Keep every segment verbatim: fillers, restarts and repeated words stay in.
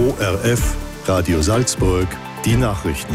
O R F, Radio Salzburg, die Nachrichten.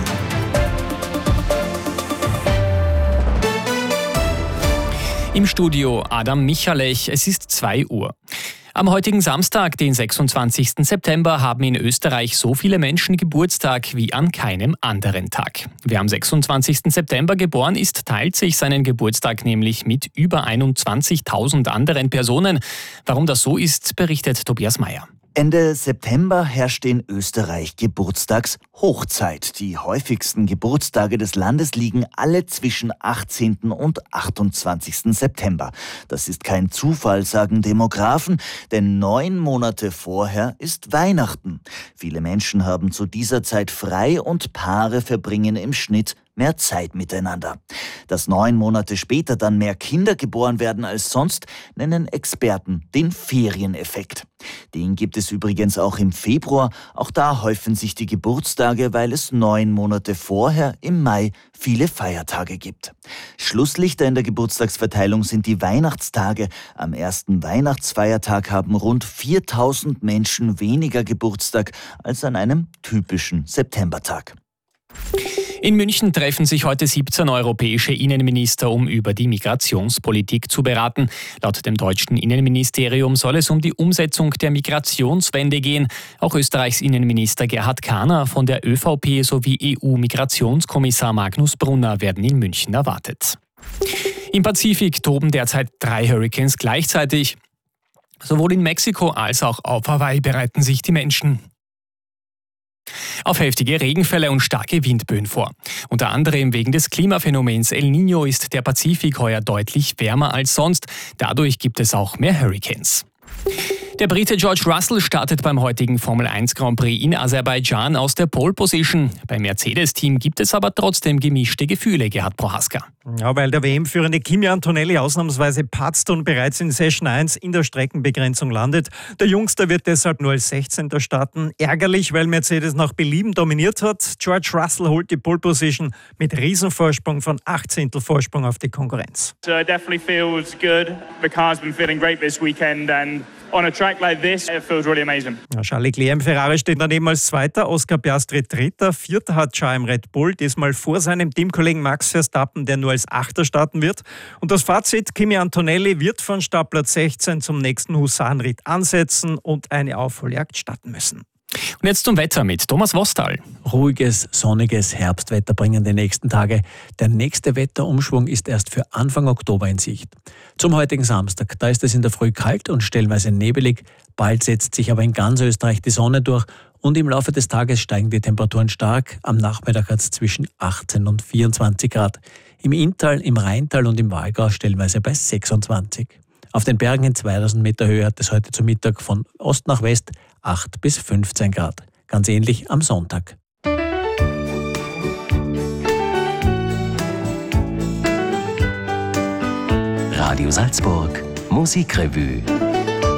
Im Studio Adam Michalech, es ist zwei Uhr. Am heutigen Samstag, den sechsundzwanzigsten September, haben in Österreich so viele Menschen Geburtstag wie an keinem anderen Tag. Wer am sechsundzwanzigsten September geboren ist, teilt sich seinen Geburtstag nämlich mit über einundzwanzigtausend anderen Personen. Warum das so ist, berichtet Tobias Meyer. Ende September herrschte in Österreich Geburtstagshochzeit. Die häufigsten Geburtstage des Landes liegen alle zwischen achtzehnten und achtundzwanzigsten September. Das ist kein Zufall, sagen Demografen, denn neun Monate vorher ist Weihnachten. Viele Menschen haben zu dieser Zeit frei und Paare verbringen im Schnitt mehr Zeit miteinander. Dass neun Monate später dann mehr Kinder geboren werden als sonst, nennen Experten den Ferieneffekt. Den gibt es übrigens auch im Februar. Auch da häufen sich die Geburtstage, weil es neun Monate vorher im Mai viele Feiertage gibt. Schlusslichter in der Geburtstagsverteilung sind die Weihnachtstage. Am ersten Weihnachtsfeiertag haben rund viertausend Menschen weniger Geburtstag als an einem typischen Septembertag. In München treffen sich heute siebzehn europäische Innenminister, um über die Migrationspolitik zu beraten. Laut dem deutschen Innenministerium soll es um die Umsetzung der Migrationswende gehen. Auch Österreichs Innenminister Gerhard Kahner von der ÖVP sowie E U-Migrationskommissar Magnus Brunner werden in München erwartet. Im Pazifik toben derzeit drei Hurrikanes gleichzeitig. Sowohl in Mexiko als auch auf Hawaii bereiten sich die Menschen auf heftige Regenfälle und starke Windböen vor. Unter anderem wegen des Klimaphänomens El Niño ist der Pazifik heuer deutlich wärmer als sonst. Dadurch gibt es auch mehr Hurricanes. Der Brite George Russell startet beim heutigen Formel eins Grand Prix in Aserbaidschan aus der Pole Position. Beim Mercedes-Team gibt es aber trotzdem gemischte Gefühle, Gerhard Prohaska. Ja, weil der W M-Führende Kimi Antonelli ausnahmsweise patzt und bereits in Session eins in der Streckenbegrenzung landet. Der Jungster wird deshalb nur als sechzehnter starten. Ärgerlich, weil Mercedes nach Belieben dominiert hat. George Russell holt die Pole Position mit Riesenvorsprung von acht Zehntel Vorsprung auf die Konkurrenz. So it definitely feels good. The car's been feeling great this weekend and on a track like this, it feels really amazing. Ja, Charles Leclerc im Ferrari steht daneben als Zweiter, Oscar Piastri Dritter, Vierter hat Charles im Red Bull, diesmal vor seinem Teamkollegen Max Verstappen, der nur als Achter starten wird. Und das Fazit, Kimi Antonelli wird von Startplatz sechzehn zum nächsten Husarenritt ansetzen und eine Aufholjagd starten müssen. Und jetzt zum Wetter mit Thomas Wostal. Ruhiges, sonniges Herbstwetter bringen die nächsten Tage. Der nächste Wetterumschwung ist erst für Anfang Oktober in Sicht. Zum heutigen Samstag, da ist es in der Früh kalt und stellenweise nebelig. Bald setzt sich aber in ganz Österreich die Sonne durch und im Laufe des Tages steigen die Temperaturen stark. Am Nachmittag hat es zwischen achtzehn und vierundzwanzig Grad. Im Inntal, im Rheintal und im Walgau stellenweise bei sechsundzwanzig. Auf den Bergen in zweitausend Meter Höhe hat es heute zu Mittag von Ost nach West acht bis fünfzehn Grad. Ganz ähnlich am Sonntag. Radio Salzburg, Musikrevue.